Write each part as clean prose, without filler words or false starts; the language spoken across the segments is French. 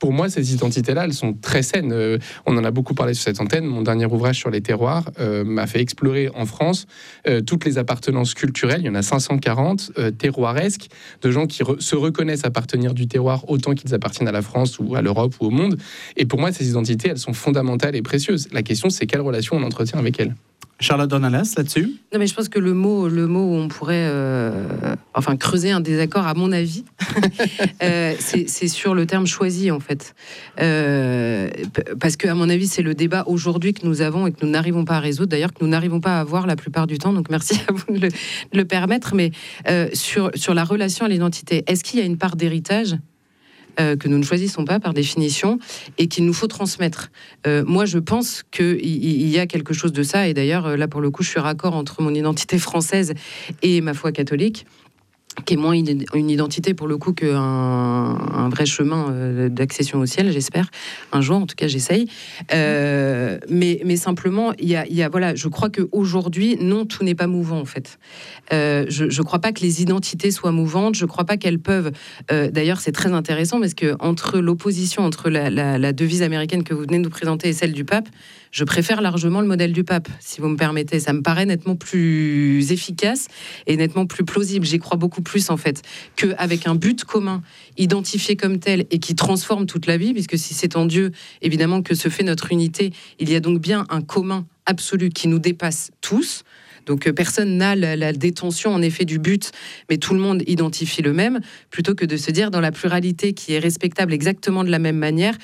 pour moi, ces identités-là, elles sont très saines. On en a beaucoup parlé sur cette antenne. Mon dernier ouvrage sur les terroirs m'a fait explorer en France toutes les appartenances culturelles. Il y en a 540 terroiresques, de gens qui se reconnaissent appartenir du terroir autant qu'ils appartiennent à la France ou à l'Europe ou au monde. Et pour moi, ces identités, elles sont fondamentales et précieuses. La question, c'est quelle relation on entretient avec elles. Charlotte Dornalas, là-dessus ? Non, mais je pense que le mot où on pourrait creuser un désaccord, à mon avis, c'est sur le terme choisi, en fait. Parce que, à mon avis, c'est le débat aujourd'hui que nous avons et que nous n'arrivons pas à résoudre, d'ailleurs, que nous n'arrivons pas à avoir la plupart du temps. Donc, merci à vous de le permettre. Mais sur la relation à l'identité, est-ce qu'il y a une part d'héritage que nous ne choisissons pas par définition et qu'il nous faut transmettre. Moi, je pense qu'il y a quelque chose de ça, et d'ailleurs, là, pour le coup, je suis raccord entre mon identité française et ma foi catholique, qui est moins une identité, pour le coup, qu'un vrai chemin d'accession au ciel, j'espère. Un jour, en tout cas, j'essaye. Mais simplement, il y a, voilà, je crois qu'aujourd'hui, non, tout n'est pas mouvant, en fait. Je ne crois pas que les identités soient mouvantes. Je ne crois pas qu'elles peuvent... d'ailleurs, c'est très intéressant, parce que entre l'opposition entre la devise américaine que vous venez de nous présenter et celle du pape, je préfère largement le modèle du pape, si vous me permettez. Ça me paraît nettement plus efficace et nettement plus plausible. J'y crois beaucoup plus, en fait, qu'avec un but commun, identifié comme tel et qui transforme toute la vie, puisque si c'est en Dieu, évidemment, que se fait notre unité, il y a donc bien un commun absolu qui nous dépasse tous. Donc personne n'a la détention en effet du but, mais tout le monde identifie le même, plutôt que de se dire dans la pluralité qui est respectable exactement de la même manière,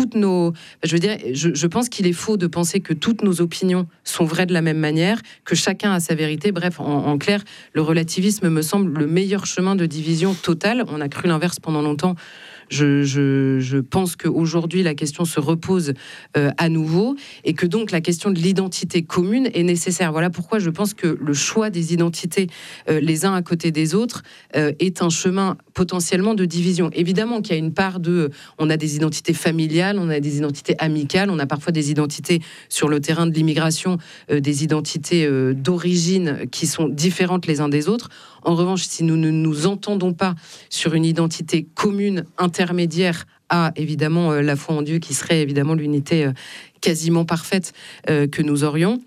je pense qu'il est faux de penser que toutes nos opinions sont vraies de la même manière, que chacun a sa vérité. Bref, en clair, le relativisme me semble le meilleur chemin de division totale. On a cru l'inverse pendant longtemps. Je pense qu'aujourd'hui, la question se repose à nouveau et que donc la question de l'identité commune est nécessaire. Voilà pourquoi je pense que le choix des identités les uns à côté des autres est un chemin potentiellement de division. Évidemment qu'il y a une part on a des identités familiales, on a des identités amicales, on a parfois des identités sur le terrain de l'immigration, des identités d'origine qui sont différentes les uns des autres. En revanche, si nous ne nous entendons pas sur une identité commune intermédiaire à, évidemment, la foi en Dieu, qui serait évidemment l'unité quasiment parfaite que nous aurions,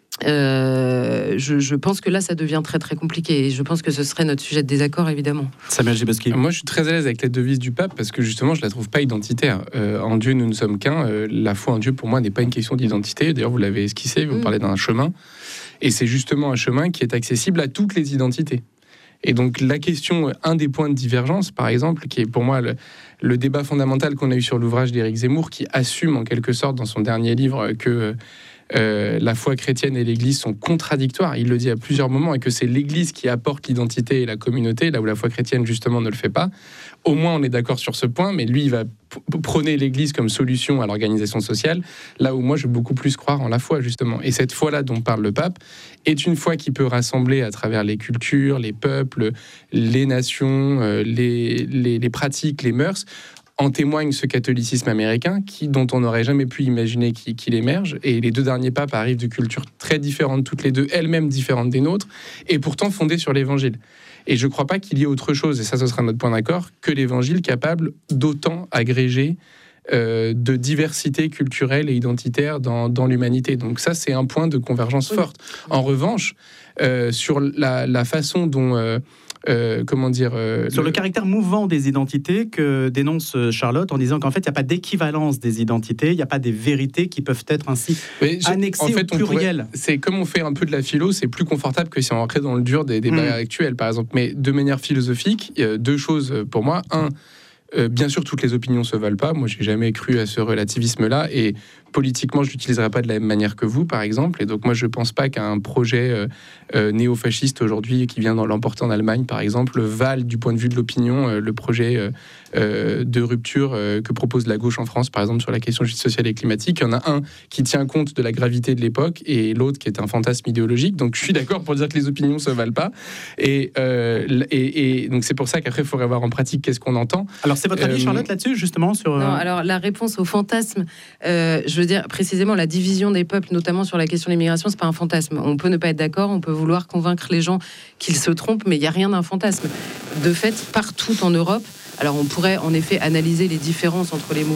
je pense que là, ça devient très très compliqué. Et je pense que ce serait notre sujet de désaccord, évidemment. Samuel Gibaski. Moi, je suis très à l'aise avec la devise du pape parce que justement, je la trouve pas identitaire. En Dieu, nous ne sommes qu'un. La foi en Dieu, pour moi, n'est pas une question d'identité. D'ailleurs, vous l'avez esquissé, vous parlez d'un chemin. Et c'est justement un chemin qui est accessible à toutes les identités. Et donc la question, un des points de divergence, par exemple, qui est pour moi le débat fondamental qu'on a eu sur l'ouvrage d'Éric Zemmour, qui assume en quelque sorte dans son dernier livre que la foi chrétienne et l'Église sont contradictoires. Il le dit à plusieurs moments, et que c'est l'Église qui apporte l'identité et la communauté, là où la foi chrétienne justement ne le fait pas. Au moins on est d'accord sur ce point, mais lui il va prôner l'Église comme solution à l'organisation sociale, là où moi je veux beaucoup plus croire en la foi justement. Et cette foi-là dont parle le pape est une foi qui peut rassembler à travers les cultures, les peuples, les nations, les pratiques, les mœurs. En témoigne ce catholicisme américain dont on n'aurait jamais pu imaginer qu'il émerge. Et les deux derniers papes arrivent de cultures très différentes, toutes les deux, elles-mêmes différentes des nôtres, et pourtant fondées sur l'Évangile. Et je ne crois pas qu'il y ait autre chose, et ça, ce sera notre point d'accord, que l'Évangile capable d'autant agréger de diversité culturelle et identitaire dans l'humanité. Donc ça, c'est un point de convergence forte. En revanche, sur la façon dont... sur le caractère mouvant des identités que dénonce Charlotte en disant qu'en fait il n'y a pas d'équivalence des identités, il n'y a pas des vérités qui peuvent être ainsi annexées au pluriel. C'est comme on fait un peu de la philo, c'est plus confortable que si on rentrait dans le dur des débats actuels par exemple. Mais de manière philosophique, deux choses pour moi. Bien sûr, toutes les opinions se valent pas. Moi, j'ai jamais cru à ce relativisme-là. Et politiquement, je l'utiliserai pas de la même manière que vous, par exemple. Et donc, moi, je pense pas qu'un projet néo-fasciste aujourd'hui qui vient l'emporter en Allemagne, par exemple, vale du point de vue de l'opinion le projet de rupture que propose la gauche en France, par exemple, sur la question justice sociale et climatique. Il y en a un qui tient compte de la gravité de l'époque et l'autre qui est un fantasme idéologique. Donc, je suis d'accord pour dire que les opinions se valent pas. Et donc, c'est pour ça qu'après, il faudrait voir en pratique qu'est-ce qu'on entend. Alors, c'est votre avis, Charlotte, là-dessus, justement sur... Non, alors, la réponse au fantasme, je veux dire, précisément, la division des peuples, notamment sur la question de l'immigration, c'est pas un fantasme. On peut ne pas être d'accord, on peut vouloir convaincre les gens qu'ils se trompent, mais il n'y a rien d'un fantasme. De fait, partout en Europe, alors on pourrait en effet analyser les différences entre les mouvements